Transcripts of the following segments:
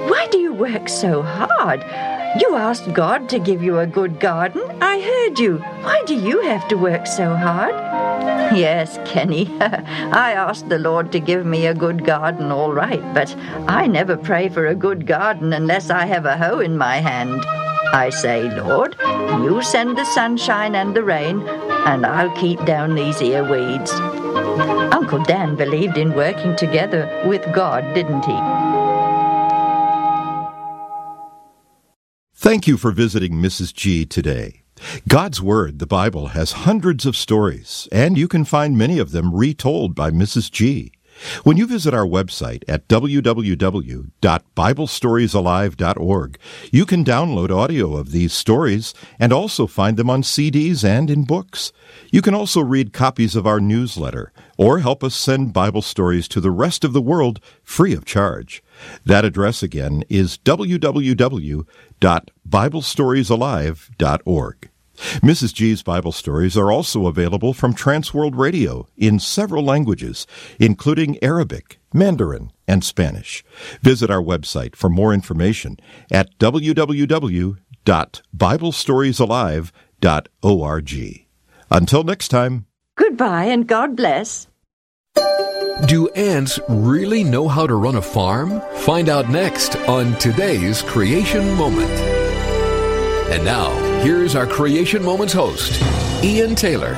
why do you work so hard? You asked God to give you a good garden. I heard you. Why do you have to work so hard? Yes, Kenny, I asked the Lord to give me a good garden, all right, but I never pray for a good garden unless I have a hoe in my hand. I say, Lord, you send the sunshine and the rain, and I'll keep down these here weeds. Uncle Dan believed in working together with God, didn't he? Thank you for visiting Mrs. G today. God's Word, the Bible, has hundreds of stories, and you can find many of them retold by Mrs. G. When you visit our website at www.biblestoriesalive.org, you can download audio of these stories and also find them on CDs and in books. You can also read copies of our newsletter or help us send Bible stories to the rest of the world free of charge. That address again is www.biblestoriesalive.org. Mrs. G's Bible stories are also available from Transworld Radio in several languages, including Arabic, Mandarin, and Spanish. Visit our website for more information at www.biblestoriesalive.org. Until next time. Goodbye and God bless. Do ants really know how to run a farm? Find out next on today's Creation Moment. And now, here's our Creation Moments host, Ian Taylor.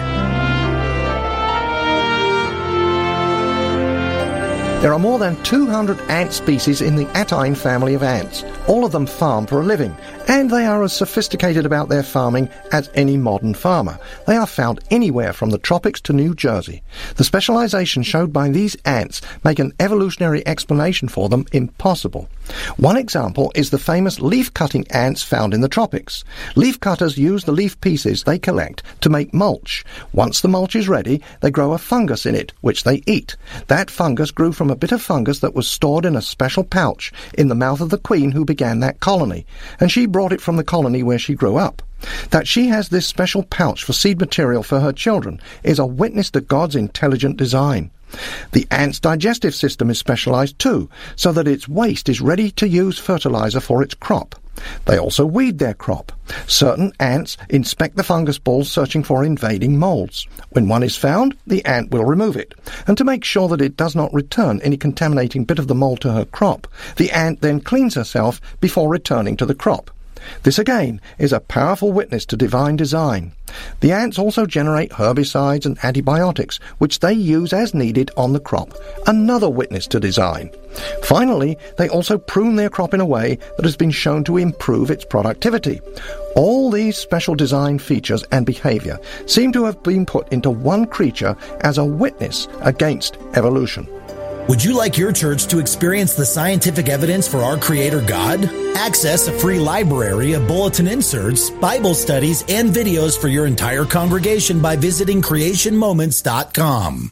There are more than 200 ant species in the Attine family of ants. All of them farm for a living, and they are as sophisticated about their farming as any modern farmer. They are found anywhere from the tropics to New Jersey. The specialization showed by these ants make an evolutionary explanation for them impossible. One example is the famous leaf-cutting ants found in the tropics. Leaf cutters use the leaf pieces they collect to make mulch. Once the mulch is ready, they grow a fungus in it, which they eat. That fungus grew from a bit of fungus that was stored in a special pouch in the mouth of the queen who began that colony, and she brought it from the colony where she grew up. That she has this special pouch for seed material for her children is a witness to God's intelligent design. The ant's digestive system is specialized too, so that its waste is ready to use fertilizer for its crop. They also weed their crop. Certain ants inspect the fungus balls searching for invading molds. When one is found, the ant will remove it. And to make sure that it does not return any contaminating bit of the mold to her crop, the ant then cleans herself before returning to the crop. This again is a powerful witness to divine design. The ants also generate herbicides and antibiotics, which they use as needed on the crop, another witness to design. Finally, they also prune their crop in a way that has been shown to improve its productivity. All these special design features and behavior seem to have been put into one creature as a witness against evolution. Would you like your church to experience the scientific evidence for our Creator God? Access a free library of bulletin inserts, Bible studies, and videos for your entire congregation by visiting creationmoments.com.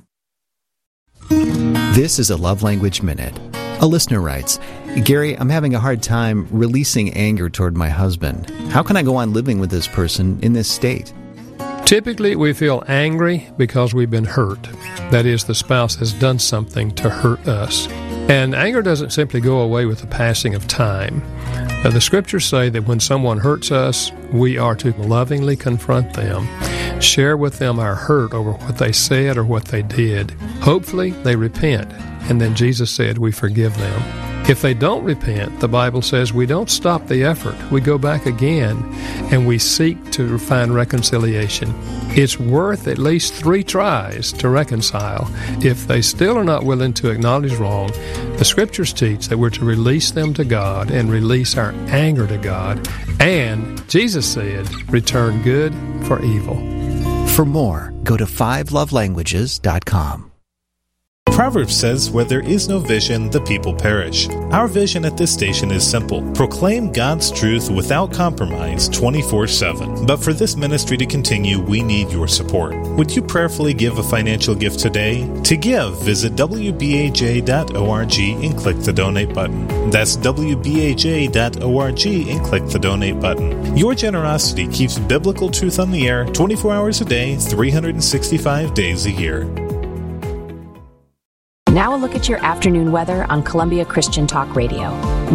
This is a Love Language Minute. A listener writes, Gary, I'm having a hard time releasing anger toward my husband. How can I go on living with this person in this state? Typically, we feel angry because we've been hurt. That is, the spouse has done something to hurt us. And anger doesn't simply go away with the passing of time. The scriptures say that when someone hurts us, we are to lovingly confront them, share with them our hurt over what they said or what they did. Hopefully, they repent, and then Jesus said we forgive them. If they don't repent, the Bible says we don't stop the effort. We go back again, and we seek to find reconciliation. It's worth at least 3 tries to reconcile. If they still are not willing to acknowledge wrong, the Scriptures teach that we're to release them to God and release our anger to God. And Jesus said, return good for evil. For more, go to 5lovelanguages.com. Proverbs says, where there is no vision, the people perish. Our vision at this station is simple. Proclaim God's truth without compromise 24/7. But for this ministry to continue, we need your support. Would you prayerfully give a financial gift today? To give, visit wbaj.org and click the donate button. That's wbaj.org and click the donate button. Your generosity keeps biblical truth on the air 24 hours a day, 365 days a year. Now a look at your afternoon weather on Columbia Christian Talk Radio.